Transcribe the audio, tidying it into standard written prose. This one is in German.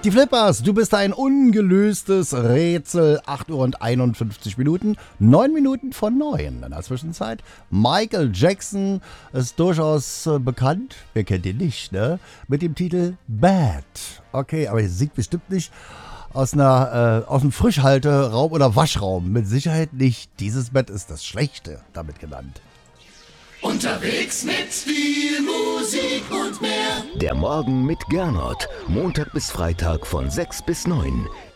Die Flippers, du bist ein ungelöstes Rätsel. 8 Uhr und 51 Minuten, 9 Minuten von 9. In der Zwischenzeit, Michael Jackson ist durchaus bekannt, wer kennt ihn nicht, ne? Mit dem Titel Bad. Okay, aber er singt bestimmt nicht aus dem Frischhalteraum oder Waschraum. Mit Sicherheit nicht. Dieses Bett ist das Schlechte damit genannt. Unterwegs mit viel Musik und mehr. Der Morgen mit Gernot. Montag bis Freitag von 6 bis 9.